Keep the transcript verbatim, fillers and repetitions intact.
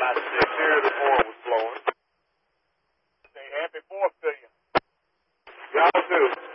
about six. Here the horn was blowing. Say happy fourth to you. Y'all do.